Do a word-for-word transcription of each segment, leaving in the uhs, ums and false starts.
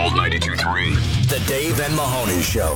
Old ninety-two point three. The Dave and Mahoney Show.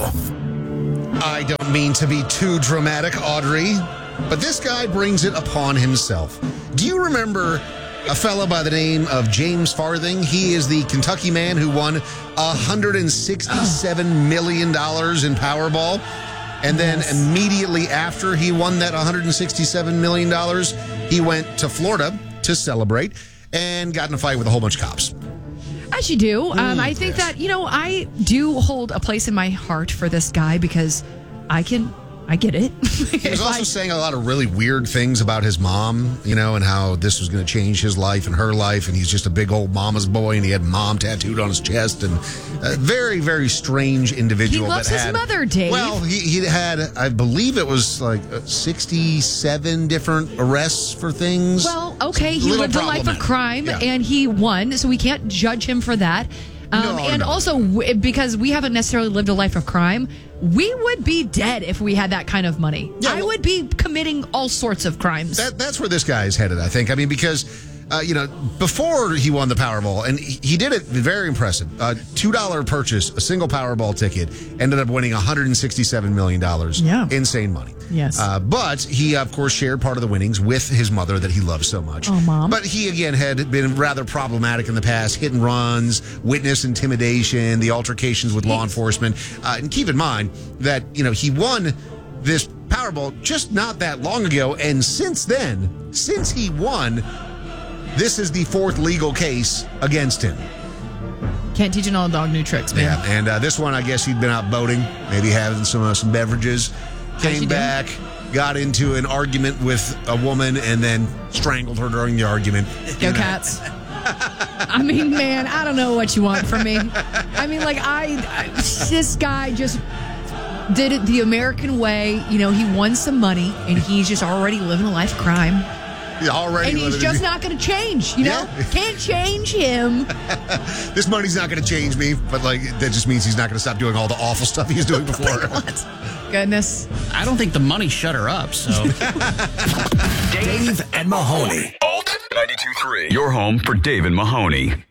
I don't mean to be too dramatic, Audrey, but this guy brings it upon himself. Do you remember a fellow by the name of James Farthing? He is the Kentucky man who won one hundred sixty-seven million dollars in Powerball. And then yes. immediately after he won that one hundred sixty-seven million dollars, he went to Florida to celebrate and got in a fight with a whole bunch of cops. As you do. Um, mm, I think yes. that, you know, I do hold a place in my heart for this guy because I can, I get it. He was also I, saying a lot of really weird things about his mom, you know, and how this was going to change his life and her life. And he's just a big old mama's boy, and he had mom tattooed on his chest. And a very, very strange individual. He loves that his had, mother, Dave. Well, he, he had, I believe it was like sixty-seven different arrests for things. Well, okay, he lived a life of crime, yeah. and he won, so we can't judge him for that. Um, no, and no. also, w- because we haven't necessarily lived a life of crime, we would be dead if we had that kind of money. Yeah, I well, would be committing all sorts of crimes. That, that's where this guy is headed, I think. I mean, because... Uh, you know, before he won the Powerball, and he, he did it very impressive. Uh, two dollar purchase, a single Powerball ticket, ended up winning one hundred sixty-seven million dollars. Yeah. Insane money. Yes. Uh, but he, of course, shared part of the winnings with his mother that he loves so much. Oh, Mom. But he, again, had been rather problematic in the past. Hit and runs, witness intimidation, the altercations with law enforcement. Uh, and keep in mind that, you know, he won this Powerball just not that long ago. And since then, since he won... this is the fourth legal case against him. Can't teach an old dog new tricks, man. Yeah, and uh, this one, I guess he'd been out boating, maybe having some uh, some beverages, came back, got into an argument with a woman, and then strangled her during the argument. Go You know. Cats. I mean, man, I don't know what you want from me. I mean, like, I, I this guy just did it the American way. You know, he won some money, and he's just already living a life of crime. Already and he's just not going to change, you know? Yeah. Can't change him. This money's not going to change me, but like that just means he's not going to stop doing all the awful stuff he was doing before. Goodness. I don't think the money shut her up, so. Dave and Mahoney. Alt ninety-two point three. Your home for Dave and Mahoney.